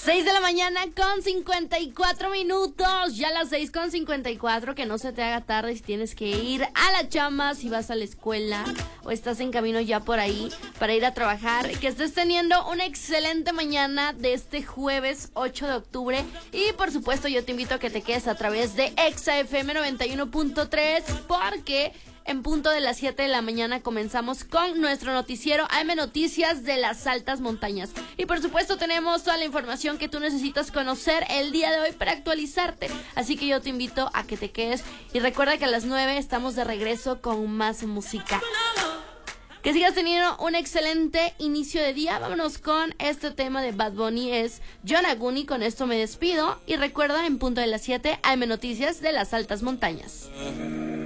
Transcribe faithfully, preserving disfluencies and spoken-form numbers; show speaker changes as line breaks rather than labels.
seis de la mañana con cincuenta y cuatro minutos. Ya las seis con cincuenta y cuatro. Que no se te haga tarde si tienes que ir a la chamba, si vas a la escuela o estás en camino ya por ahí para ir a trabajar. Que estés teniendo una excelente mañana de este jueves ocho de octubre. Y por supuesto yo te invito a que te quedes a través de Exa F M noventa y uno punto tres, porque en punto de las siete de la mañana comenzamos con nuestro noticiero A M Noticias de las altas montañas. Y por supuesto tenemos toda la información que tú necesitas conocer el día de hoy para actualizarte. Así que yo te invito a que te quedes. Y recuerda que a las nueve estamos de regreso con más música. Que sigas teniendo un excelente inicio de día. Vámonos con este tema de Bad Bunny. Es John Aguni. Con esto me despido. Y recuerda, en punto de las siete, A M Noticias de las altas montañas.